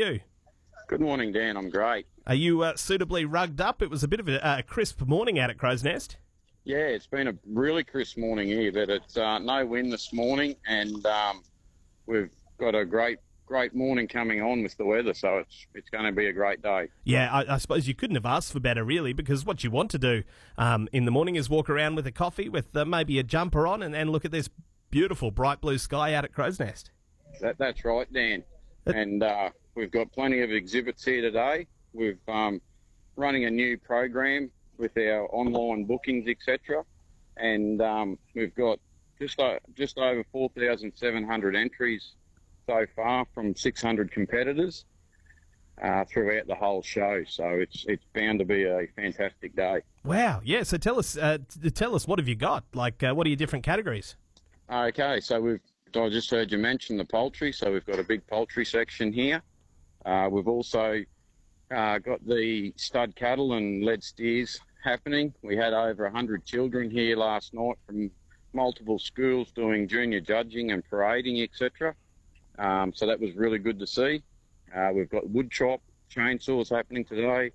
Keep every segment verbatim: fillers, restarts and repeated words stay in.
you? Good morning, Dan. I'm great. Are you uh, suitably rugged up? It was a bit of a uh, crisp morning out at Crow's Nest. Yeah, it's been a really crisp morning here, but it's uh, no wind this morning, and um, we've got a great, great morning coming on with the weather, so it's it's going to be a great day. Yeah, I, I suppose you couldn't have asked for better, really, because what you want to do um, in the morning is walk around with a coffee with uh, maybe a jumper on and, and look at this beautiful bright blue sky out at Crow's Nest. That, that's right, Dan. And uh, we've got plenty of exhibits here today. We've um, running a new program with our online bookings, et cetera. And um, we've got just uh, just over four thousand seven hundred entries so far from six hundred competitors uh, throughout the whole show. So it's it's bound to be a fantastic day. Wow! Yeah. So tell us, uh, t- tell us, what have you got? Like, uh, what are your different categories? Okay, so we've I just heard you mention the poultry, so we've got a big poultry section here. Uh, we've also uh, got the stud cattle and lead steers happening. We had over one hundred children here last night from multiple schools doing junior judging and parading, et cetera. Um, so that was really good to see. Uh, we've got wood chop chainsaws happening today,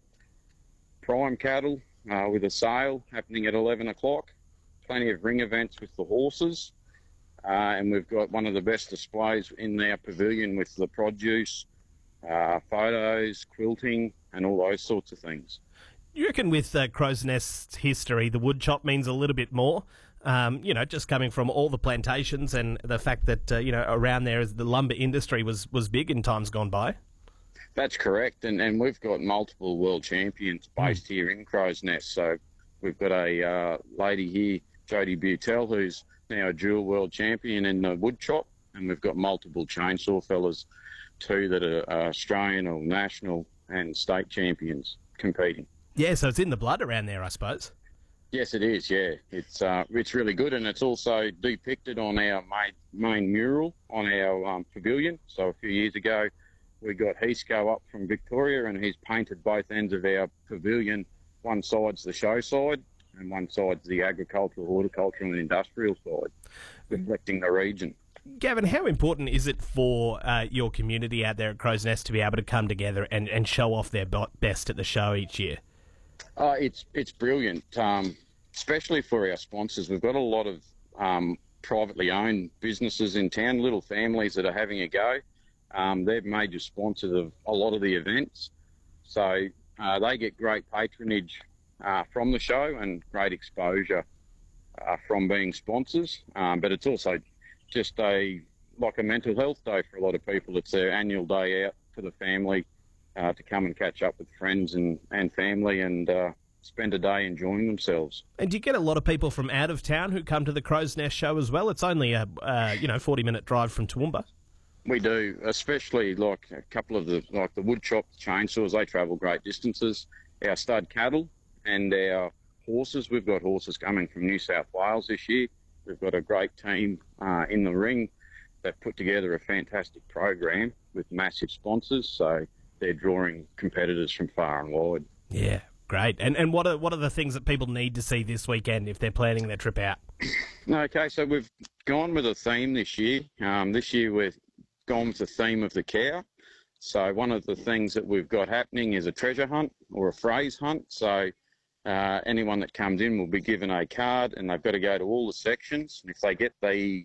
prime cattle uh, with a sale happening at eleven o'clock, plenty of ring events with the horses. Uh, and we've got one of the best displays in our pavilion with the produce, uh, photos, quilting, and all those sorts of things. You reckon with uh, Crow's Nest's history, the wood chop means a little bit more? Um, you know, just coming from all the plantations and the fact that, uh, you know, around there the lumber industry was, was big in times gone by? That's correct. And, and we've got multiple world champions based mm. here in Crow's Nest. So we've got a uh, lady here, Jodie Butel, who's now a dual world champion in the wood chop, and we've got multiple chainsaw fellas too that are uh, Australian or national and state champions competing. Yeah, so it's in the blood around there, I suppose. Yes, it is. Yeah, it's uh, it's really good, and it's also depicted on our main, main mural on our um, pavilion. So a few years ago, we got Heathco up from Victoria, and he's painted both ends of our pavilion. One side's the show side, and one side's the agricultural, horticultural and industrial side, reflecting the region. Gavin, how important is it for uh, your community out there at Crow's Nest to be able to come together and, and show off their best at the show each year? Uh, it's it's brilliant, um, especially for our sponsors. We've got a lot of um, privately owned businesses in town, little families that are having a go. Um, they're major sponsors of a lot of the events, so uh, they get great patronage Uh, from the show and great exposure uh, from being sponsors, um, but it's also just a like a mental health day for a lot of people. It's their annual day out for the family uh, to come and catch up with friends and, and family and uh, spend a day enjoying themselves. And do you get a lot of people from out of town who come to the Crow's Nest show as well? It's only a uh, you know forty minute drive from Toowoomba. We do, especially like a couple of the like the wood chop chainsaws. They travel great distances. Our stud cattle and our horses, we've got horses coming from New South Wales this year. We've got a great team uh, in the ring that put together a fantastic program with massive sponsors, so they're drawing competitors from far and wide. Yeah, great. And and what are what are the things that people need to see this weekend if they're planning their trip out? Okay, so we've gone with a theme this year. Um, this year we've gone with the theme of the cow. So one of the things that we've got happening is a treasure hunt or a phrase hunt. So Uh, anyone that comes in will be given a card, and they've got to go to all the sections. And if they get the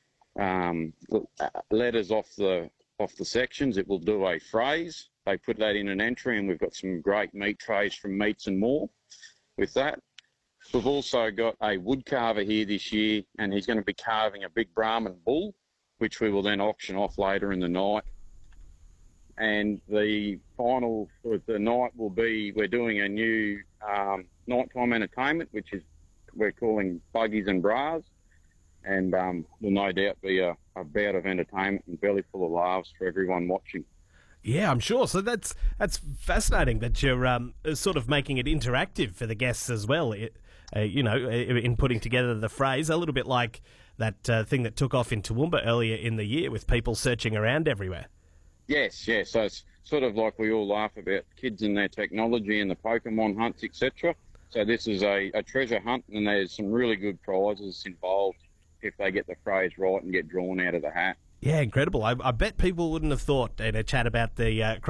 um, letters off the off the sections, it will do a phrase. They put that in an entry, and we've got some great meat trays from Meats and More with that. We've also got a wood carver here this year, and he's going to be carving a big Brahman bull, which we will then auction off later in the night. And the final for the night will be, we're doing a new um, nighttime entertainment, which is we're calling Buggies and Bras, and um, will no doubt be a, a bout of entertainment and belly full of laughs for everyone watching. Yeah, I'm sure. So that's that's fascinating that you're um, sort of making it interactive for the guests as well. It, uh, you know, in putting together the phrase, a little bit like that uh, thing that took off in Toowoomba earlier in the year with people searching around everywhere. Yes, yes. So it's sort of like we all laugh about kids and their technology and the Pokemon hunts, et cetera. So this is a, a treasure hunt, and there's some really good prizes involved if they get the phrase right and get drawn out of the hat. Yeah, incredible. I, I bet people wouldn't have thought in a chat about the uh,